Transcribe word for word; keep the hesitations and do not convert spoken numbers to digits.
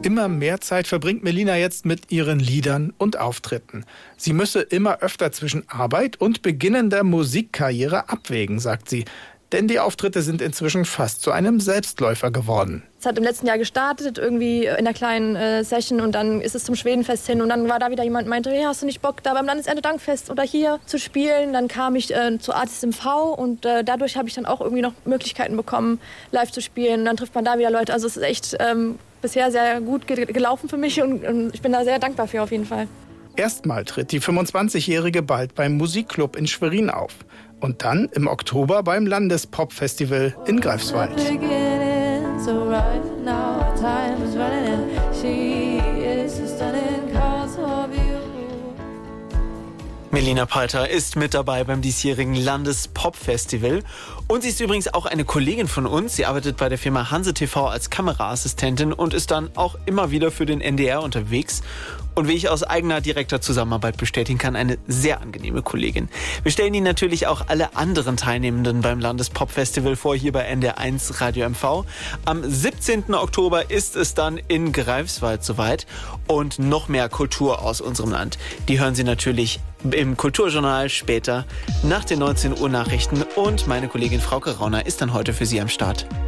Immer mehr Zeit verbringt Melina jetzt mit ihren Liedern und Auftritten. Sie müsse immer öfter zwischen Arbeit und beginnender Musikkarriere abwägen, sagt sie. Denn die Auftritte sind inzwischen fast zu einem Selbstläufer geworden. Es hat im letzten Jahr gestartet, irgendwie in einer kleinen äh, Session, und dann ist es zum Schwedenfest hin. Und dann war da wieder jemand, meinte, hey, hast du nicht Bock, da beim Landeserntedankfest oder hier zu spielen? Dann kam ich äh, zu Artist M V, und äh, dadurch habe ich dann auch irgendwie noch Möglichkeiten bekommen, live zu spielen. Und dann trifft man da wieder Leute. Also es ist echt ähm, bisher sehr gut ge- gelaufen für mich, und, und ich bin da sehr dankbar für auf jeden Fall. Erstmal tritt die fünfundzwanzigjährige bald beim Musikclub in Schwerin auf. Und dann im Oktober beim Landespop-Festival in Greifswald. Melina Palter ist mit dabei beim diesjährigen Landespop-Festival. Und sie ist übrigens auch eine Kollegin von uns. Sie arbeitet bei der Firma Hanse T V als Kameraassistentin und ist dann auch immer wieder für den N D R unterwegs. Und wie ich aus eigener direkter Zusammenarbeit bestätigen kann, eine sehr angenehme Kollegin. Wir stellen Ihnen natürlich auch alle anderen Teilnehmenden beim Landespop-Festival vor, hier bei N D R eins Radio M V. Am siebzehnten Oktober ist es dann in Greifswald soweit. Und noch mehr Kultur aus unserem Land. Die hören Sie natürlich im Kulturjournal später nach den neunzehn Uhr Nachrichten. Und meine Kollegin Frauke Rauner ist dann heute für Sie am Start.